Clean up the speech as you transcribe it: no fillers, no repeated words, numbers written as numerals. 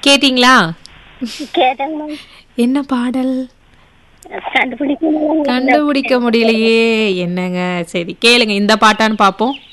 கேட்டீங்களா? கேட்டேங்க மேம். என்ன பாடல்? கண்டுபிடிக்க முடியல. கண்டுபிடிக்க முடியலையே. என்னங்க? சரி கேளுங்க, இந்த பாட்டான்னு பாப்போம்.